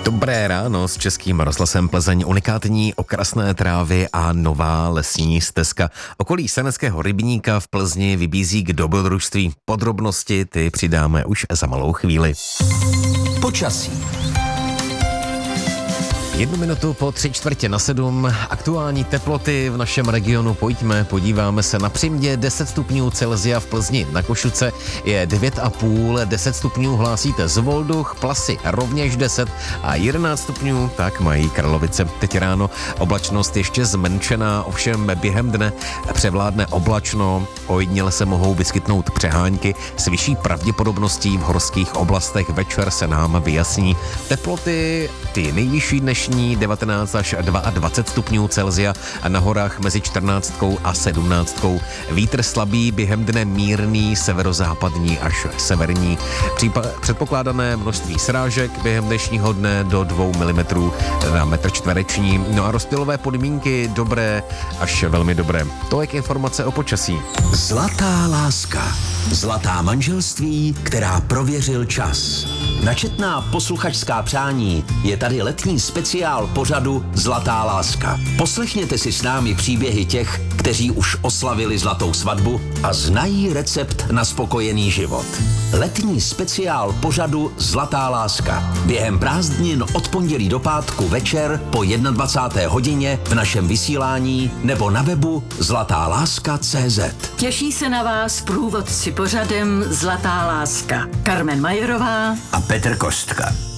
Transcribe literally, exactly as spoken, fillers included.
Dobré ráno s Českým rozhlasem Plzeň, unikátní okrasné trávy a nová lesní stezka. Okolí Seneckého rybníka v Plzni vybízí k dobrodružství. Podrobnosti ty přidáme už za malou chvíli. Počasí. Jednu minutu po tři čtvrtě na sedm. Aktuální teploty v našem regionu. Pojďme, podíváme se na Přimě. deset stupňů Celsia v Plzni, na Košuce je devět a půl, deset stupňů hlásíte Zvolduch, Plasy rovněž deset a jedenáct stupňů, tak mají Karlovice. Teď ráno oblačnost ještě zmenšená, ovšem během dne převládne oblačno, ojediněle se mohou vyskytnout přehánky s vyšší pravděpodobností v horských oblastech, večer se nám vyjasní. Teploty ty nejvyšší dnešní devatenáct až dvacet dva stupňů Celsia a na horách mezi čtrnáctkou a sedmnáctkou. Vítr slabý, během dne mírný, severozápadní až severní. Přípa- předpokládané množství srážek během dnešního dne do dvou milimetrů na metr čtvereční. No a rozptylové podmínky dobré až velmi dobré. Tolik informace o počasí. Zlatá láska. Zlatá manželství, která prověřil čas. Načetná posluchačská přání je tady letní speciál pořadu Zlatá láska. Poslechněte si s námi příběhy těch, kteří už oslavili zlatou svatbu a znají recept na spokojený život. Letní speciál pořadu Zlatá láska. Během prázdnin od pondělí do pátku večer po dvacáté jedné hodině v našem vysílání nebo na webu zlatá láska tečka cé zet. Těší se na vás průvodci pořadem Zlatá láska. Carmen Majerová A Petr Kostka.